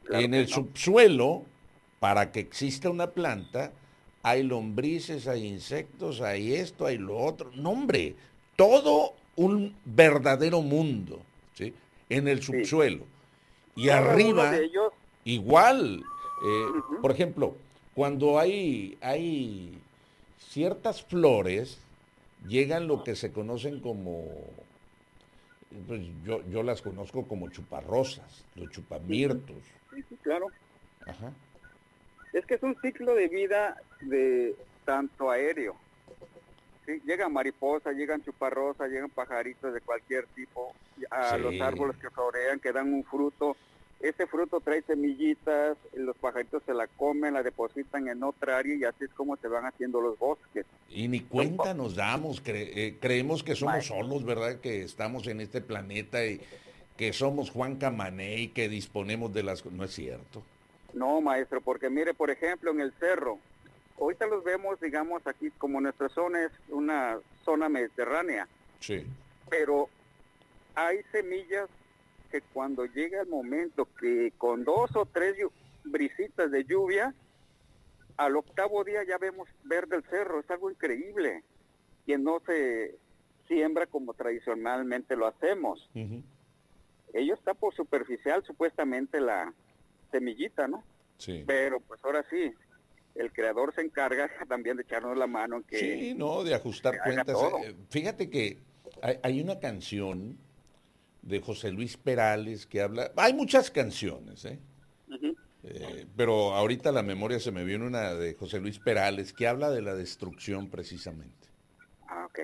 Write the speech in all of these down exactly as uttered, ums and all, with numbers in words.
claro En que el no. subsuelo, para que exista una planta, hay lombrices, hay insectos, hay esto, hay lo otro. No, hombre, todo un verdadero mundo, ¿sí? En el Sí. subsuelo. Y Cada uno de arriba, ellos, igual. Eh, ujú, por ejemplo, cuando hay, hay ciertas flores, llegan lo que se conocen como, pues yo, yo las conozco como chuparrosas, los ujú, chupamirtos. sí, sí, claro. Ajá. Es que es un ciclo de vida de tanto aéreo. Sí, llegan mariposas, llegan chuparrosas, llegan pajaritos de cualquier tipo a los Sí. árboles que florean, que dan un fruto. Ese fruto trae semillitas, los pajaritos se la comen, la depositan en otra área y así es como se van haciendo los bosques. Y ni Son cuenta nos damos, cre- eh, creemos que somos maestros. solos, ¿verdad? Que estamos en este planeta y que somos Juan Camané y que disponemos de las... No es cierto. No, maestro, porque mire, por ejemplo, en el cerro, ahorita los vemos, digamos, aquí como nuestra zona es una zona mediterránea, Sí. pero hay semillas que cuando llega el momento que con dos o tres llu- brisitas de lluvia, al octavo día ya vemos verde el cerro, es algo increíble, que no se siembra como tradicionalmente lo hacemos. Ujú. Ello está por superficial supuestamente la semillita, ¿no? Sí. Pero pues ahora sí, el creador se encarga también de echarnos la mano en que Sí, no, de se ajustar haga cuentas. todo. Eh, Fíjate que hay, hay una canción de José Luis Perales que habla... Hay muchas canciones, ¿eh? Uh-huh. Eh, pero ahorita a la memoria se me viene una de José Luis Perales que habla de la destrucción precisamente. Ah, ok.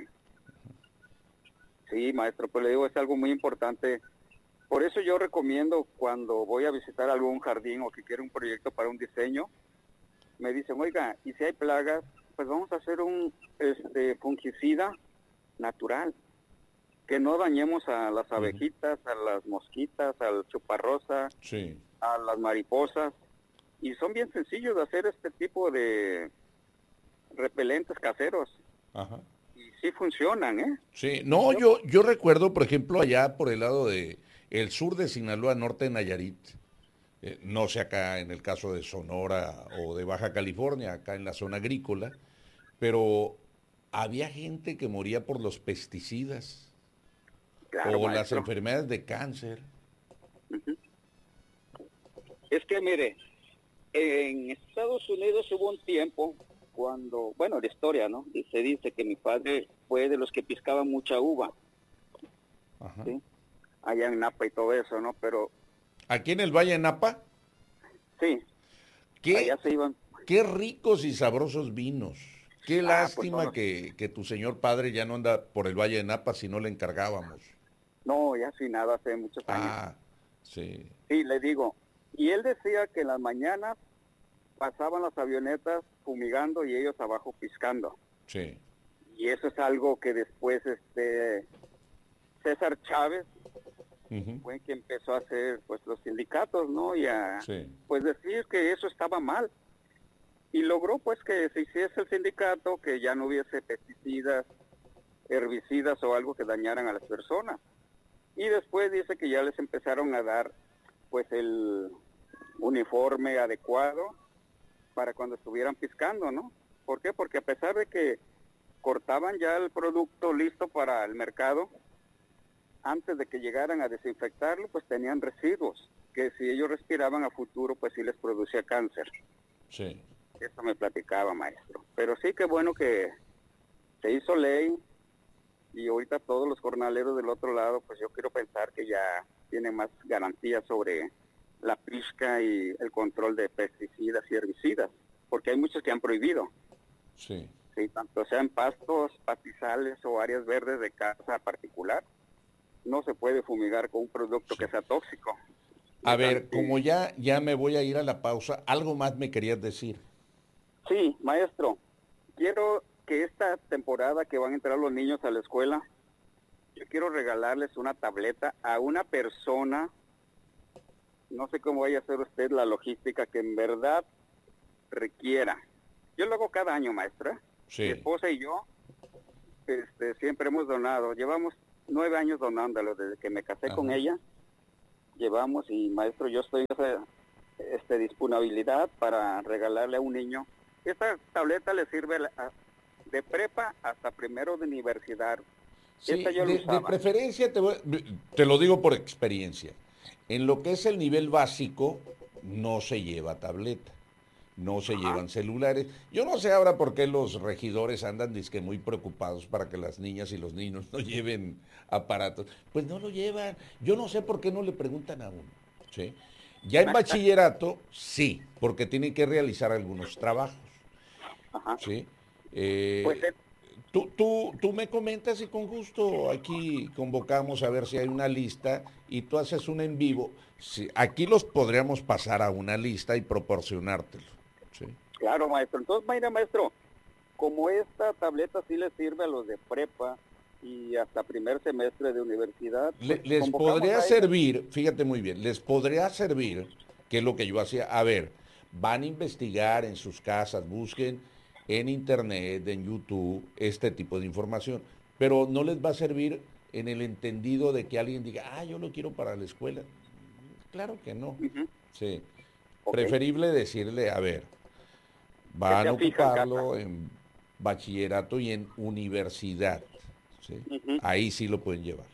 Sí, maestro, pues le digo, es algo muy importante. Por eso yo recomiendo cuando voy a visitar algún jardín o que quiera un proyecto para un diseño, me dicen, oiga, y si hay plagas, pues vamos a hacer un este, fungicida natural, que no dañemos a las Ujú. abejitas, a las mosquitas, al chuparrosa, Sí. a las mariposas. Y son bien sencillos de hacer este tipo de repelentes caseros. Ajá. Y sí funcionan, ¿eh? Sí, no, Yo, yo, yo recuerdo, por ejemplo, allá por el lado de el sur de Sinaloa, norte de Nayarit, eh, no sé acá en el caso de Sonora o de Baja California, acá en la zona agrícola, pero había gente que moría por los pesticidas claro, o las maestro. enfermedades de cáncer. Uh-huh. Es que mire, en Estados Unidos hubo un tiempo cuando, bueno, la historia, ¿no? Y se dice que mi padre fue de los que piscaban mucha uva, Ajá. ¿sí? Allá en Napa y todo eso, ¿no? Pero Aquí en el Valle de Napa, sí, allá qué, se iban. qué ricos y sabrosos vinos. Qué Ah, pues son lástima los... que, que tu señor padre ya no anda por el Valle de Napa si no le encargábamos. No, ya sin nada hace muchos años. Ah, sí, Sí, le digo. Y él decía que en las mañanas pasaban las avionetas fumigando y ellos abajo piscando. sí. Y eso es algo que después este César Chávez Ujú. fue quien empezó a hacer pues los sindicatos, ¿no? Y a Sí, pues decir que eso estaba mal. Y logró pues que se hiciese el sindicato, que ya no hubiese pesticidas, herbicidas o algo que dañaran a las personas. Y después dice que ya les empezaron a dar pues el uniforme adecuado para cuando estuvieran piscando, ¿no? ¿Por qué? Porque a pesar de que cortaban ya el producto listo para el mercado, antes de que llegaran a desinfectarlo, pues tenían residuos, que si ellos respiraban a futuro, pues sí les producía cáncer. sí. Eso me platicaba, maestro. Pero sí, que bueno que se hizo ley y ahorita todos los jornaleros del otro lado, pues yo quiero pensar que ya tienen más garantías sobre la pesca y el control de pesticidas y herbicidas, porque hay muchos que han prohibido, Sí. ¿sí? Tanto sean pastos, pastizales o áreas verdes de casa particular, no se puede fumigar con un producto que Sí. sea tóxico. A Es ver, anti... como ya, ya me voy a ir a la pausa, algo más me querías decir. Sí, maestro, quiero que esta temporada que van a entrar los niños a la escuela, yo quiero regalarles una tableta a una persona, no sé cómo vaya a hacer usted la logística que en verdad requiera. Yo lo hago cada año, maestra. Mi Sí. esposa y yo este, siempre hemos donado. Llevamos nueve años donándolo desde que me casé con Ajá. ella. Llevamos y maestro, yo estoy en esa este, disponibilidad para regalarle a un niño. Esta tableta le sirve a, de prepa hasta primero de universidad. Sí, Esta yo de, de preferencia, te, voy, te lo digo por experiencia, en lo que es el nivel básico no se lleva tableta, no se Ajá. llevan celulares. Yo no sé ahora por qué los regidores andan dizque muy preocupados para que las niñas y los niños no lleven aparatos. Pues no lo llevan. Yo no sé por qué no le preguntan a uno, ¿sí? Ya en bachillerato, sí, porque tienen que realizar algunos trabajos, Ajá. ¿sí? Eh, pues es... Tú, tú, tú me comentas y con gusto aquí convocamos a ver si hay una lista y tú haces un en vivo. Sí, aquí los podríamos pasar a una lista y proporcionártelo. ¿Sí? Claro, maestro. Entonces, mira, maestro, como esta tableta sí le sirve a los de prepa y hasta primer semestre de universidad. Pues, Le, les podría servir, fíjate muy bien, les podría servir, que es lo que yo hacía, a ver, van a investigar en sus casas, busquen en internet, en YouTube, este tipo de información, pero no les va a servir en el entendido de que alguien diga, ah, yo lo quiero para la escuela. Claro que no. Uh-huh. Sí. Okay. Preferible decirle, a ver, van a ocuparlo en bachillerato y en universidad. ¿Sí? Uh-huh. Ahí sí lo pueden llevar.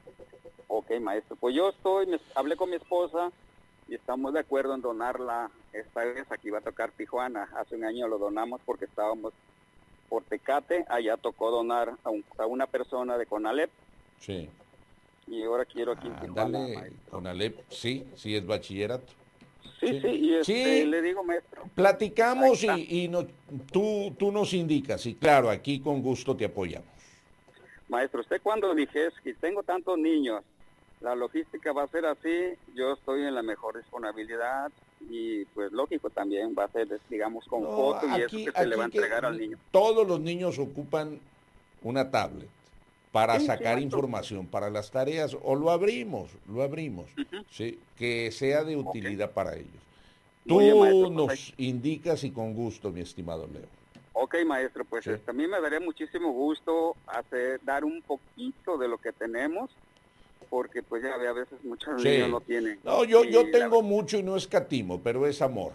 Ok, maestro. Pues yo estoy, me, hablé con mi esposa y estamos de acuerdo en donarla. Esta vez aquí va a tocar Tijuana. Hace un año lo donamos porque estábamos por Tecate. Allá tocó donar a, un, a una persona de Conalep. Sí. Y ahora quiero aquí en ah, Tijuana. Dale, Conalep, sí, sí es bachillerato. Sí, sí, sí y este, sí. Le digo, maestro. Platicamos y, y no, tú, tú nos indicas. Y claro, aquí con gusto te apoyamos. Maestro, usted cuando dije que tengo tantos niños, la logística va a ser así, yo estoy en la mejor disponibilidad y pues lógico también va a ser, digamos, con no, foto y aquí, eso que se le va a entregar al niño. Todos los niños ocupan una tablet para sí, sacar sí, información para las tareas, o lo abrimos, lo abrimos, uh-huh. ¿sí? Que sea de utilidad okay. para ellos. Tú Oye, maestro, nos pues hay... indicas y con gusto, mi estimado Leo. Ok, maestro, pues sí. este, a mí me daría muchísimo gusto hacer, dar un poquito de lo que tenemos, porque pues ya a veces muchos sí. niños no tienen. No, yo, yo tengo la... mucho y no escatimo, pero es amor.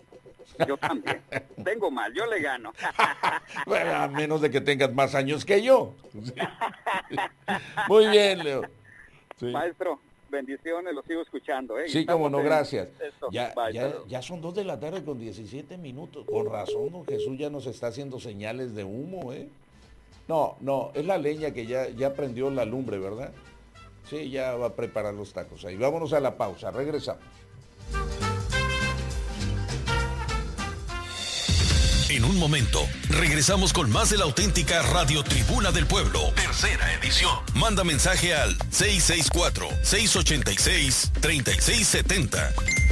Yo también. Tengo mal, yo le gano. Bueno, a menos de que tengas más años que yo. Sí. Muy bien, Leo. Sí. Maestro, bendiciones, lo sigo escuchando. ¿eh? Sí, como no, gracias. Ya, ya, ya son dos de la tarde con diecisiete minutos. Con razón, don Jesús ya nos está haciendo señales de humo, ¿eh? No, no, es la leña que ya, ya prendió la lumbre, ¿verdad? Sí, ya va a preparar los tacos ahí. Vámonos a la pausa, regresamos. En un momento, regresamos con más de la auténtica Radio Tribuna del Pueblo, tercera edición. Manda mensaje al seis seis cuatro, seis ocho seis, tres seis siete cero.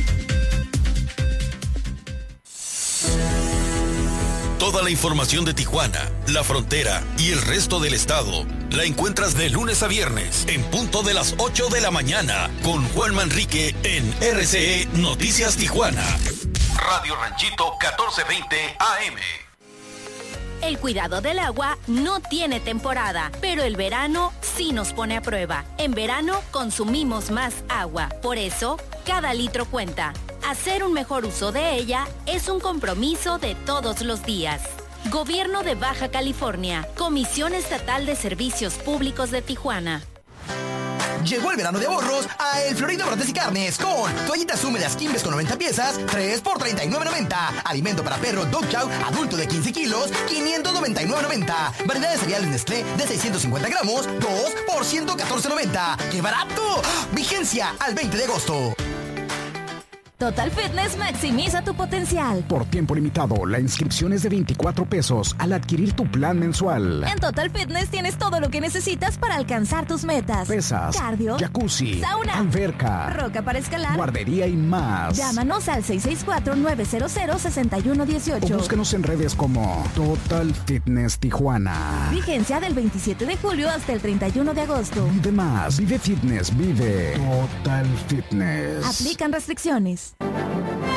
Toda la información de Tijuana, la frontera y el resto del estado la encuentras de lunes a viernes en punto de las ocho de la mañana con Juan Manrique en R C E Noticias Tijuana. Radio Ranchito catorce veinte A M. El cuidado del agua no tiene temporada, pero el verano sí nos pone a prueba. En verano consumimos más agua, por eso cada litro cuenta. Hacer un mejor uso de ella es un compromiso de todos los días. Gobierno de Baja California, Comisión Estatal de Servicios Públicos de Tijuana. Llegó el verano de ahorros a El Florido Brotes y Carnes con toallitas húmedas Quimbes con noventa piezas, tres por treinta y nueve noventa. Alimento para perro Dog Chow adulto de quince kilos, quinientos noventa y nueve noventa. Variedad de cereales Nestlé de seiscientos cincuenta gramos, dos por ciento catorce noventa. ¡Qué barato! Vigencia al veinte de agosto. Total Fitness maximiza tu potencial. Por tiempo limitado, la inscripción es de veinticuatro pesos al adquirir tu plan mensual. En Total Fitness tienes todo lo que necesitas para alcanzar tus metas. Pesas, cardio, jacuzzi, sauna, alberca, roca para escalar, guardería y más. Llámanos al seis seis cuatro, nueve cero cero, seis uno uno ocho. O búsquenos en redes como Total Fitness Tijuana. Vigencia del veintisiete de julio hasta el treinta y uno de agosto. Vive más, vive fitness, vive Total Fitness. Aplican restricciones.